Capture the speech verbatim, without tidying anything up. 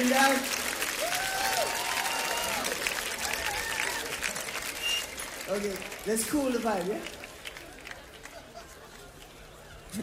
Listen, guys. Okay, let's cool the vibe, yeah?